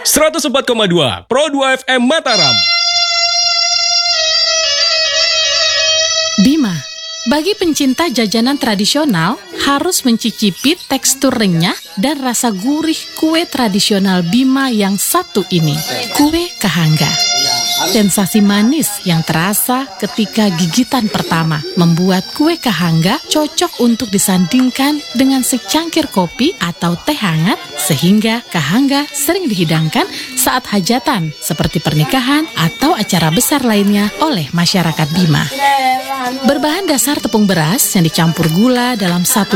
104,2 Pro 2 FM Mataram. Bima, bagi pencinta jajanan tradisional harus mencicipi tekstur renyah dan rasa gurih kue tradisional Bima yang satu ini, kue kahangga. Sensasi manis yang terasa ketika gigitan pertama membuat kue kahangga cocok untuk disandingkan dengan secangkir kopi atau teh hangat, sehingga kahangga sering dihidangkan saat hajatan seperti pernikahan atau acara besar lainnya oleh masyarakat Bima. Berbahan dasar tepung beras yang dicampur gula dalam satu